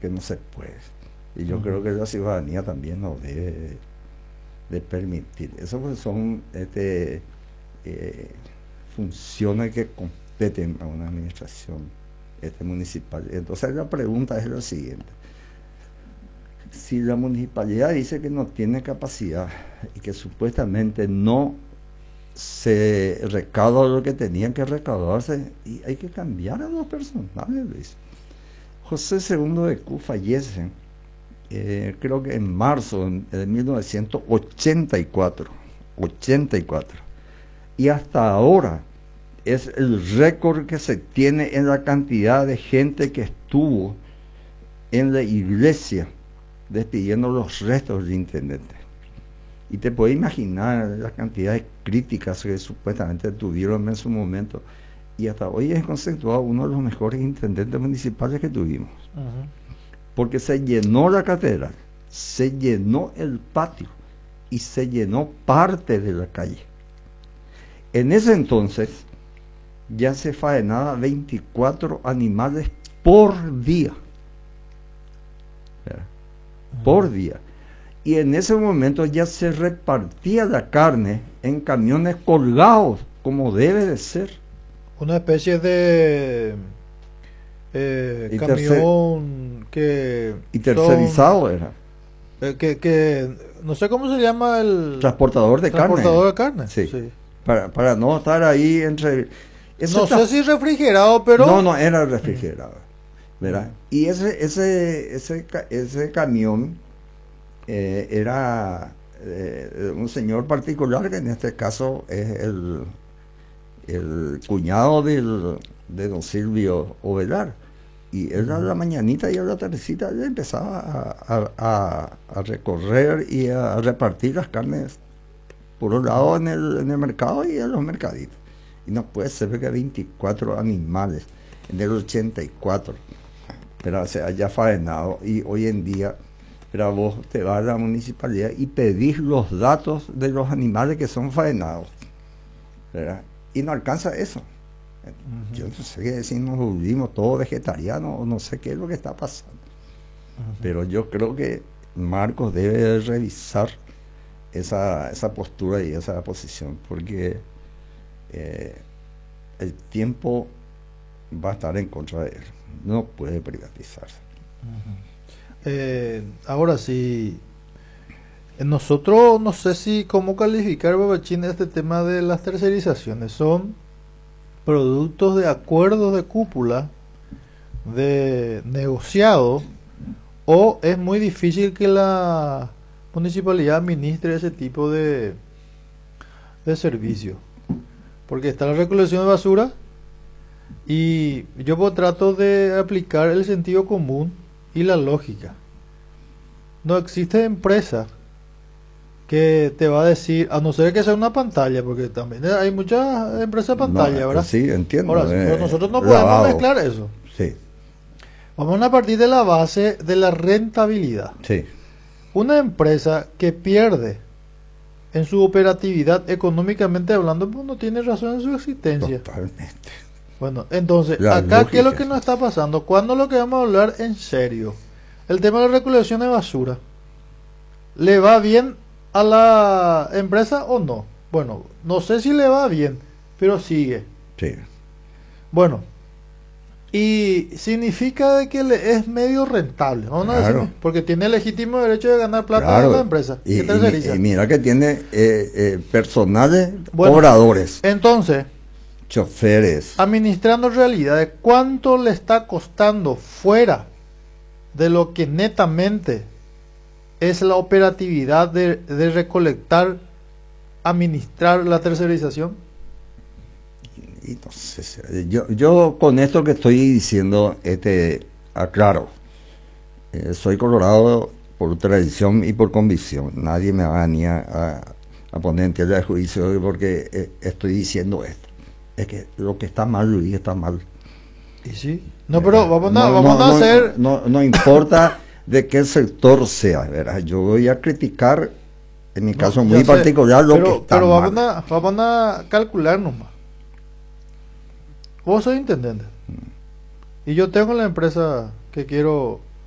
que no se puede. Y yo creo que la ciudadanía también nos debe de permitir. Eso pues son funciones que competen a una administración municipal. Entonces la pregunta es la siguiente. Si la municipalidad dice que no tiene capacidad y que supuestamente no se recauda lo que tenían que recaudarse, y hay que cambiar a los personales, Luis. José II de Q fallece, creo que en marzo de 1984, y hasta ahora es el récord que se tiene en la cantidad de gente que estuvo en la iglesia despidiendo los restos del intendente. Y te puedes imaginar la cantidad de críticas que supuestamente tuvieron en su momento, y hasta hoy es conceptuado uno de los mejores intendentes municipales que tuvimos. Porque se llenó la catedral, se llenó el patio y se llenó parte de la calle. En ese entonces ya se faenaba 24 animales por día. Por día. Y en ese momento ya se repartía la carne en camiones colgados, como debe de ser. Una especie de camión que... Y tercerizado era. Que no sé cómo se llama el... Transportador de carne. Transportador de carne. Sí. Para no estar ahí entre... No sé si refrigerado, pero... No era refrigerado. ¿Verdad? Y ese camión era un señor particular, que en este caso es el cuñado de don Silvio Ovelar. Y él a la mañanita y a la tardecita ya empezaba a recorrer y a repartir las carnes, por un lado en el mercado y en los mercaditos. Y no puede ser que 24 animales en el 84, pero se haya faenado. Y hoy en día, pero vos te vas a la municipalidad y pedís los datos de los animales que son faenados, ¿verdad? Y no alcanza eso. Yo no sé si nos volvimos todos vegetarianos o no sé qué es lo que está pasando. Pero yo creo que Marcos debe revisar esa postura y esa posición, porque el tiempo va a estar en contra de él. No puede privatizarse. Ahora sí, nosotros no sé si cómo calificar, Babachín, este tema de las tercerizaciones. Son productos de acuerdos de cúpula, de negociado, o es muy difícil que la municipalidad administre ese tipo de servicio, porque está la recolección de basura y yo trato de aplicar el sentido común y la lógica. No existe empresa que te va a decir, a no ser que sea una pantalla, porque también hay muchas empresas pantalla, ¿verdad? Sí, entiendo. Ahora, pero nosotros no podemos mezclar eso. Sí. Vamos a partir de la base de la rentabilidad. Sí. Una empresa que pierde en su operatividad, económicamente hablando, pues no tiene razón en su existencia. Totalmente. Bueno, entonces, La acá, lógica. ¿qué es lo que nos está pasando? ¿Cuándo lo que vamos a hablar en serio? El tema de la recolección de basura. ¿Le va bien a la empresa o no? Bueno, no sé si le va bien, pero sigue. Sí. Bueno, y significa de que le es medio rentable, ¿no? Claro. Porque tiene legítimo derecho de ganar plata Claro. de la empresa. Y terceriza. mira que tiene personales, Bueno, obradores, entonces, choferes. administrando realidades, ¿cuánto le está costando fuera de lo que netamente es la operatividad de recolectar, administrar la tercerización? Y no sé, yo con esto que estoy diciendo, aclaro, soy colorado por tradición y por convicción. Nadie me va ni a poner en tela de juicio porque estoy diciendo esto. Es que lo que está mal, Luis, está mal. Y sí. No, pero vamos a hacer... No importa de qué sector sea, ¿verdad? Yo voy a criticar, en mi caso muy particular, lo que está mal. Pero vamos a calcular nomás. Vos sois intendente. Y yo tengo la empresa que quiero